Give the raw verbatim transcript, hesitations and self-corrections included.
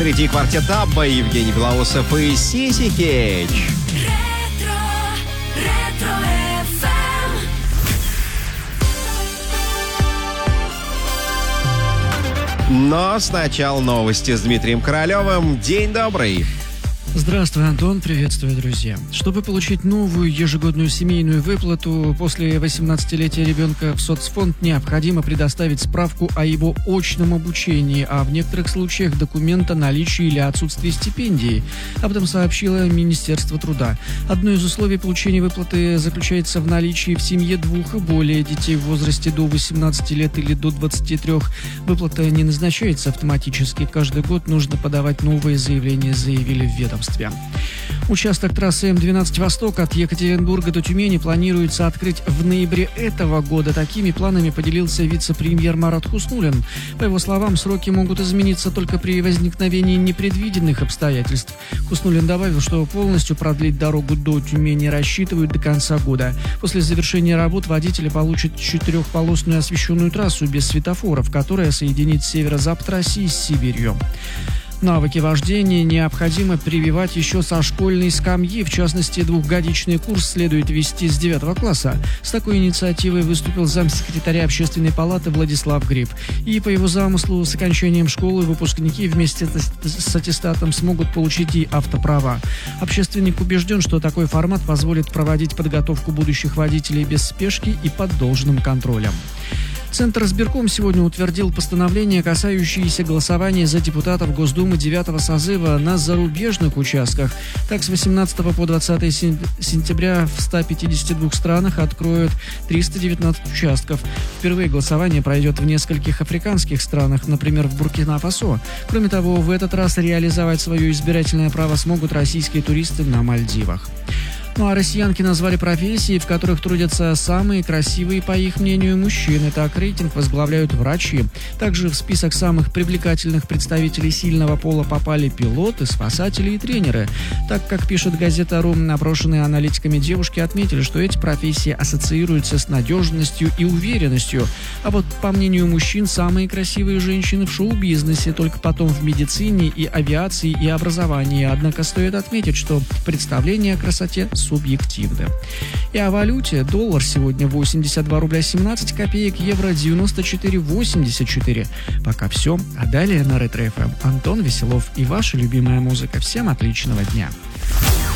Впереди квартет Абба, Евгений Белоусов и Сиси Кейдж. Но сначала новости с Дмитрием Королевым. День добрый. Здравствуй, Антон. Приветствую, друзья. Чтобы получить новую ежегодную семейную выплату после восемнадцатилетия ребенка в соцфонд, необходимо предоставить справку о его очном обучении, а в некоторых случаях документ о наличии или отсутствии стипендии. Об этом сообщило Министерство труда. Одно из условий получения выплаты заключается в наличии в семье двух и более детей в возрасте до восемнадцати лет или до двадцати трёх. Выплата не назначается автоматически. Каждый год нужно подавать новые заявления, заявили в ведомстве. Участок трассы Эм двенадцать Восток от Екатеринбурга до Тюмени планируется открыть в ноябре этого года. Такими планами поделился вице-премьер Марат Хуснуллин. По его словам, сроки могут измениться только при возникновении непредвиденных обстоятельств. Хуснуллин добавил, что полностью продлить дорогу до Тюмени рассчитывают до конца года. После завершения работ водители получат четырехполосную освещенную трассу без светофоров, которая соединит северо-запад России с Сибирью. Навыки вождения необходимо прививать еще со школьной скамьи. В частности, двухгодичный курс следует вести с девятого класса. С такой инициативой выступил замсекретаря Общественной палаты Владислав Гриб. И по его замыслу, с окончанием школы выпускники вместе с аттестатом смогут получить и автоправа. Общественник убежден, что такой формат позволит проводить подготовку будущих водителей без спешки и под должным контролем. Центр избирком сегодня утвердил постановление, касающееся голосования за депутатов Госдумы девятого созыва на зарубежных участках. Так, с восемнадцатого по двадцатое сентября в ста пятидесяти двух странах откроют триста девятнадцать участков. Впервые голосование пройдет в нескольких африканских странах, например, в Буркина-Фасо. Кроме того, в этот раз реализовать свое избирательное право смогут российские туристы на Мальдивах. Ну а россиянки назвали профессии, в которых трудятся самые красивые, по их мнению, мужчины. Так, рейтинг возглавляют врачи. Также в список самых привлекательных представителей сильного пола попали пилоты, спасатели и тренеры. Так, как пишет газета «Ру», опрошенные аналитиками девушки отметили, что эти профессии ассоциируются с надежностью и уверенностью. А вот, по мнению мужчин, самые красивые женщины в шоу-бизнесе, только потом в медицине и авиации и образовании. Однако стоит отметить, что представление о красоте субъективны. И о валюте. Доллар сегодня восемьдесят два рубля семнадцать копеек, евро девяносто четыре восемьдесят четыре. Пока все. А далее на Ретро-эф эм Антон Веселов и ваша любимая музыка. Всем отличного дня.